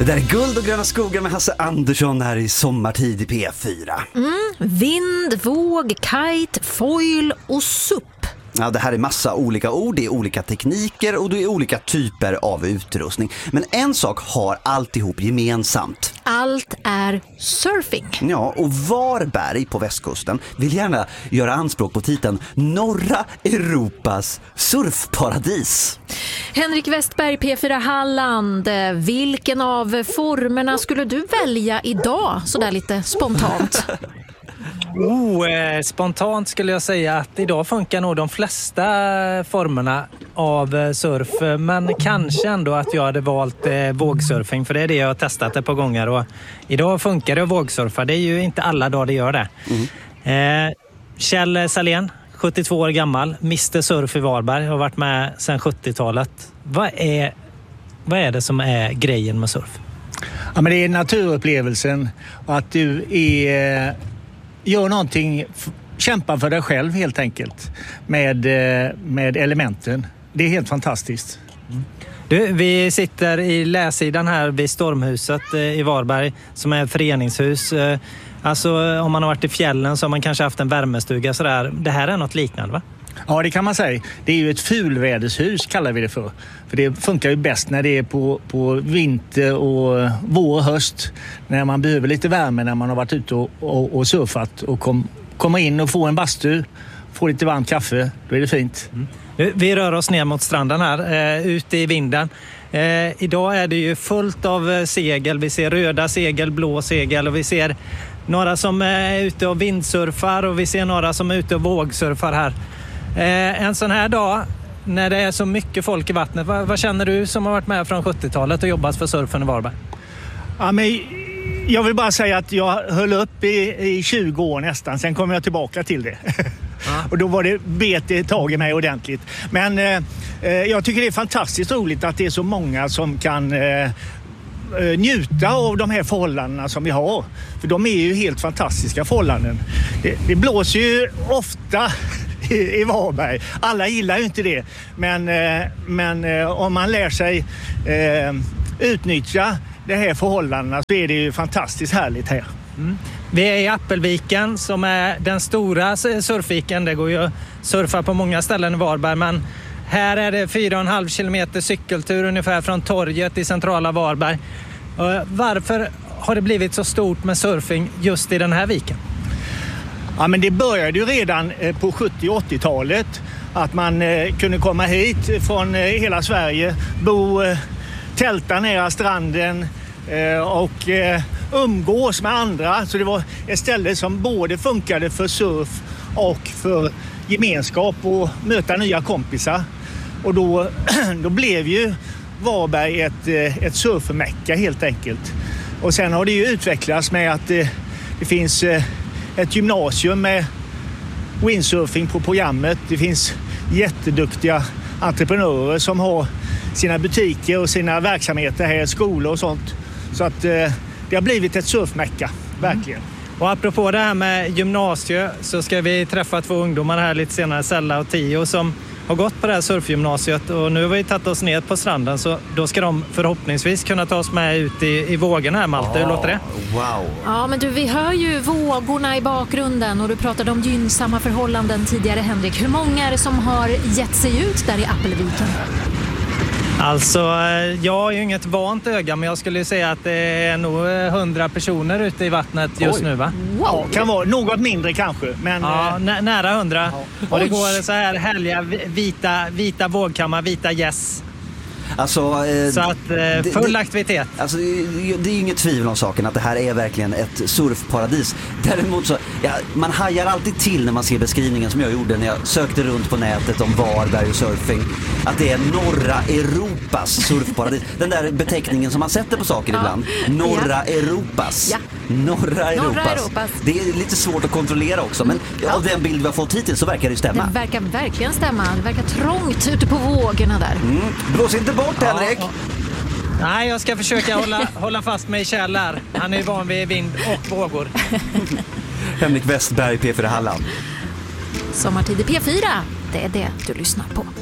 Det där är Guld och gröna skogar med Hasse Andersson här i Sommartid i P4. Vind, våg, kite, foil och SUP. Ja, det här är massa olika ord, det är olika tekniker och det är olika typer av utrustning. Men en sak har alltihop gemensamt. Allt är surfing. Ja, och Varberg på västkusten vill gärna göra anspråk på titeln Norra Europas surfparadis. Henrik Westberg, P4 Halland. Vilken av formerna skulle du välja idag, sådär lite spontant? Spontant skulle jag säga att idag funkar nog de flesta formerna av surf, men kanske ändå att jag hade valt vågsurfing, för det är det jag har testat ett par gånger och idag funkar det att vågsurfa. Det är ju inte alla dagar det gör det. Kjell Salén, 72 år gammal, Mr. Surf i Varberg, har varit med sedan 70-talet. Vad är det som är grejen med surf? Ja, men det är naturupplevelsen och att du gör någonting, kämpa för dig själv helt enkelt med elementen. Det är helt fantastiskt. Du, vi sitter i läsidan här vid Stormhuset i Varberg som är ett föreningshus. Alltså om man har varit i fjällen så har man kanske haft en värmestuga sådär. Det här är något liknande, va? Ja, det kan man säga. Det är ju ett fulvädershus kallar vi det för. För det funkar ju bäst när det är på vinter och vår och höst. När man behöver lite värme när man har varit ute och surfat och kommer in och får en bastu, får lite varmt kaffe, då är det fint. Vi rör oss ner mot stranden här, ute i vinden. Idag är det ju fullt av segel. Vi ser röda segel, blå segel och vi ser några som är ute och vindsurfar och vi ser några som är ute och vågsurfar här. En sån här dag när det är så mycket folk i vattnet, vad känner du som har varit med från 70-talet och jobbat för surfen i Varberg? Ja, men jag vill bara säga att jag höll upp i 20 år nästan, sen kom jag tillbaka till det. Och då var det bet tag i mig ordentligt. Men jag tycker det är fantastiskt roligt att det är så många som kan njuta av de här förhållandena som vi har. För de är ju helt fantastiska förhållanden. Det blåser ju ofta i Varberg. Alla gillar ju inte det. Men om man lär sig utnyttja de här förhållandena så är det ju fantastiskt härligt här. Vi är i Appelviken som är den stora surfviken. Det går ju att surfa på många ställen i Varberg, men här är det 4,5 kilometer cykeltur ungefär från torget i centrala Varberg. Varför har det blivit så stort med surfing just i den här viken? Ja, men det började ju redan på 70- och 80-talet att man kunde komma hit från hela Sverige, tälta nära stranden och umgås med andra. Så det var ett ställe som både funkade för surf och för gemenskap och möta nya kompisar. Och då blev ju Varberg ett surfmecka helt enkelt. Och sen har det ju utvecklats med att det finns ett gymnasium med windsurfing på programmet. Det finns jätteduktiga entreprenörer som har sina butiker och sina verksamheter här, skolor och sånt. Så att det har blivit ett surfmecka, verkligen. Och apropå det här med gymnasiet så ska vi träffa 2 ungdomar här lite senare, Sella och Tio, som har gått på det här surfgymnasiet och nu har vi tagit oss ner på stranden, så då ska de förhoppningsvis kunna ta oss med ut i vågorna här, Malte. Hur låter det? Wow! Ja, men du, vi hör ju vågorna i bakgrunden och du pratade om gynnsamma förhållanden tidigare, Henrik. Hur många är det som har gett sig ut där i Appelviken? Alltså, jag har ju inget vant öga, men jag skulle ju säga att det är nog 100 personer ute i vattnet just nu, va? Wow. Ja, kan vara något mindre kanske. Men, ja, nära 100. Ja. Och det går så här härliga vita vågkammar, vita gäss. Alltså, så att full aktivitet. Alltså, det är ju inget tvivel om saken att det här är verkligen ett surfparadis. Däremot så, man hajar alltid till när man ser beskrivningen som jag gjorde när jag sökte runt på nätet om Varberg och surfing. Att det är norra Europas surfparadis. Den där beteckningen som man sätter på saker ibland. Norra Europas. Ja. Norra Europas. Det är lite svårt att kontrollera också, men av den bild vi har fått hittills så verkar det stämma. Det verkar verkligen stämma. Det verkar trångt ute på vågorna där. Blås inte bort, Henrik. Ja. Nej, jag ska försöka hålla fast mig i Kjell här. Han är van vid vind och vågor. Henrik Westberg, P4 Halland. Sommartid i P4, det är det du lyssnar på.